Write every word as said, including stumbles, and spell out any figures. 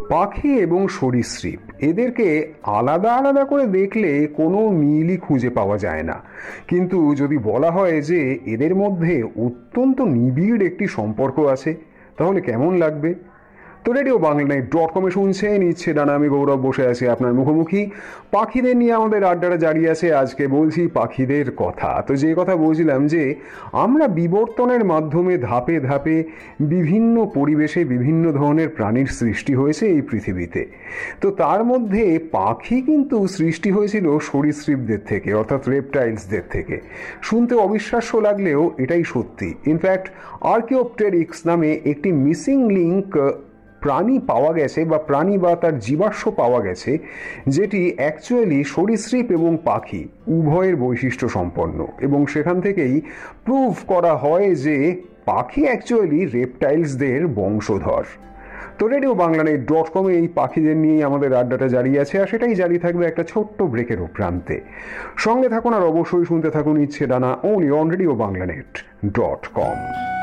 পাখি এবং সরীসৃপ এদেরকে আলাদা আলাদা করে দেখলে কোনো মিলই খুঁজে পাওয়া যায় না, কিন্তু যদি বলা হয় যে এদের মধ্যে অত্যন্ত নিবিড় একটি সম্পর্ক আছে, তাহলে কেমন লাগবে? তো রেডিও বাংলা ডট কমে শুনছেন ইচ্ছে ডানা, আমি গৌরব বসে আছি আপনার মুখোমুখি। পাখিদের নিয়ে আমাদের আড্ডাটা জারি আছে। আজকে বলছি পাখিদের কথা। তো যে কথা বলছিলাম যে আমরা বিবর্তনের মাধ্যমে ধাপে ধাপে বিভিন্ন পরিবেশে বিভিন্ন ধরনের প্রাণীর সৃষ্টি হয়েছে এই পৃথিবীতে। তো তার মধ্যে পাখি কিন্তু সৃষ্টি হয়েছিল সরীসৃপদের থেকে, অর্থাৎ রেপটাইলসদের থেকে। শুনতে অবিশ্বাস্য লাগলেও এটাই সত্যি। ইনফ্যাক্ট আর্কিওপটেরিক্স নামে একটি মিসিং লিঙ্ক প্রাণী পাওয়া গেছে, বা প্রাণী বা তার জীবাশ্ম পাওয়া গেছে, যেটি অ্যাকচুয়ালি সরীসৃপ এবং পাখি উভয়ের বৈশিষ্ট্য সম্পন্ন, এবং সেখান থেকেই প্রুভ করা হয় যে পাখি অ্যাকচুয়ালি রেপটাইলসদের বংশধর। তো রেডিও বাংলা ডট কমে এই পাখিদের নিয়েই আমাদের আড্ডাটা জারি আছে, আর সেটাই জারি থাকবে একটা ছোট্ট ব্রেকের প্রান্তে। সঙ্গে থাকুন আর অবশ্যই শুনতে থাকুন ইচ্ছে ডানা, only on radio Bangla net dot com.